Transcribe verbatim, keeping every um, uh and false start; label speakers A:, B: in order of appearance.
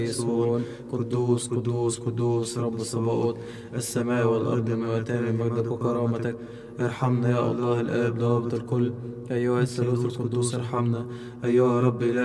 A: يسون قدوس قدوس قدوس رب الصباؤوت، السماء والأرض ملأتان من مجدك وكرامتك. ارحمنا يا الله الآب ضابط الكل، أيها الثالوث القدوس ارحمنا. أيها رب إله